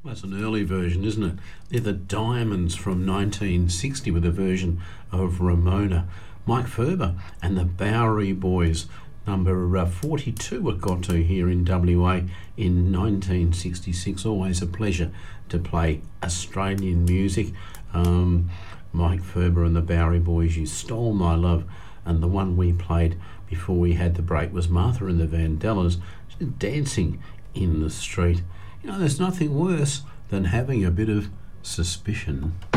That's an early version, isn't it? They're the Diamonds from 1960 with a version of Ramona. Mike Ferber and the Bowery Boys, number 42 it got to here in WA in 1966. Always a pleasure to play Australian music. Mike Ferber and the Bowery Boys, You Stole My Love, and the one we played before we had the break was Martha and the Vandellas, dancing in the street. You know, there's nothing worse than having a bit of suspicion.